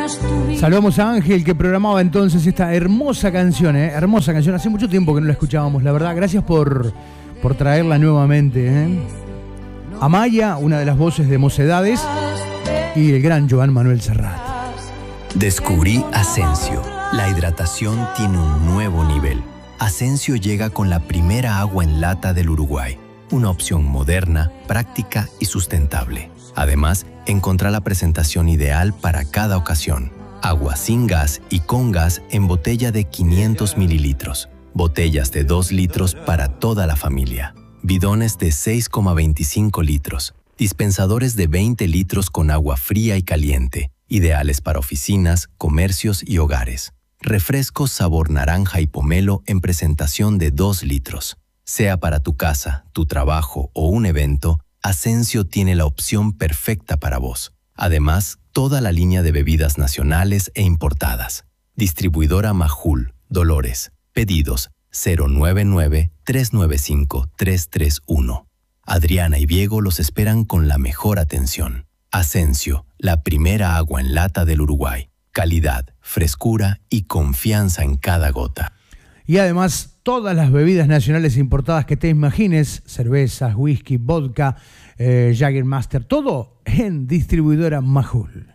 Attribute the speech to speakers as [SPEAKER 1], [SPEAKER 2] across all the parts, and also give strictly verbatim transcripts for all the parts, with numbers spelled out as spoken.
[SPEAKER 1] Saludamos a Ángel, que programaba entonces esta hermosa canción, ¿eh? Hermosa canción. Hace mucho tiempo que no la escuchábamos, la verdad. Gracias por, por traerla nuevamente, ¿eh? Amaya, una de las voces de Mocedades, y el gran Joan Manuel Serrat.
[SPEAKER 2] Descubrí Asensio. La hidratación tiene un nuevo nivel. Asensio llega con la primera agua en lata del Uruguay. Una opción moderna, práctica y sustentable. Además, encontrá la presentación ideal para cada ocasión. Agua sin gas y con gas en botella de quinientos mililitros. Botellas de dos litros para toda la familia. Bidones de seis coma veinticinco litros. Dispensadores de veinte litros con agua fría y caliente. Ideales para oficinas, comercios y hogares. Refrescos sabor naranja y pomelo en presentación de dos litros. Sea para tu casa, tu trabajo o un evento, Asensio tiene la opción perfecta para vos. Además, toda la línea de bebidas nacionales e importadas. Distribuidora Majul, Dolores. Pedidos cero nueve nueve, tres nueve cinco, tres tres uno. Adriana y Diego los esperan con la mejor atención. Asensio, la primera agua en lata del Uruguay. Calidad, frescura y confianza en cada gota.
[SPEAKER 1] Y además, todas las bebidas nacionales importadas que te imagines, cervezas, whisky, vodka, eh, Jägermeister, todo en Distribuidora Majul.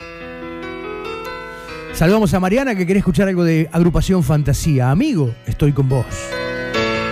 [SPEAKER 1] Saludamos a Mariana, que quiere escuchar algo de Agrupación Fantasía. Amigo, estoy con vos.